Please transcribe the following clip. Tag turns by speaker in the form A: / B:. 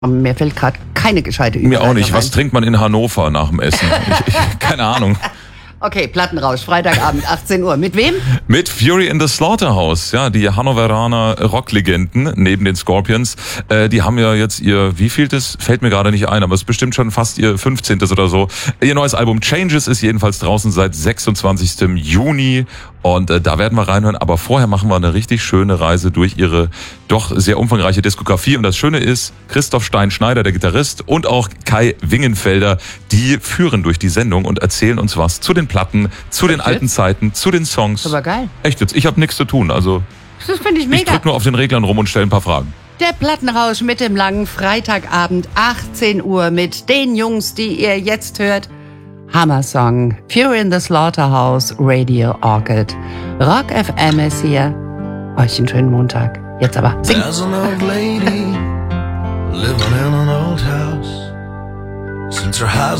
A: Mir fällt gerade keine gescheite
B: Überleitung. Mir auch nicht. Was trinkt man in Hannover nach dem Essen? Keine Ahnung.
A: Okay, Plattenrausch, Freitagabend, 18 Uhr. Mit wem?
B: Mit Fury in the Slaughterhouse, ja, die Hannoveraner Rocklegenden neben den Scorpions. Die haben ja jetzt ihr, wievieltes? Fällt mir gerade nicht ein, aber es ist bestimmt schon fast ihr 15. oder so. Ihr neues Album Changes ist jedenfalls draußen seit 26. Juni und da werden wir reinhören. Aber vorher machen wir eine richtig schöne Reise durch ihre doch sehr umfangreiche Diskografie. Und das Schöne ist, Christoph Stein-Schneider, der Gitarrist, und auch Kai Wingenfelder, die führen durch die Sendung und erzählen uns was zu den Platten, zu den alten Zeiten, zu den Songs.
A: Aber geil.
B: Echt jetzt, ich habe nichts zu tun, also
A: das finde ich mega.
B: Ich drück nur auf den Reglern rum und stelle ein paar Fragen.
A: Der Plattenrausch mit dem langen Freitagabend, 18 Uhr, mit den Jungs, die ihr jetzt hört. Hammer-Song, Fury in the Slaughterhouse, Radio Orchid. Rock FM ist hier. Euch einen schönen Montag. Jetzt aber sing.
C: There's an old lady living in an old house. Since her husband